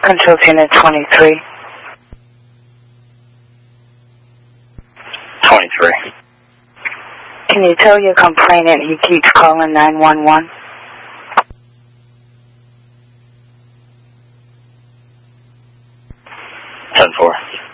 Control Unit 23. 23. Can you tell your complainant he keeps calling 911? 10-4.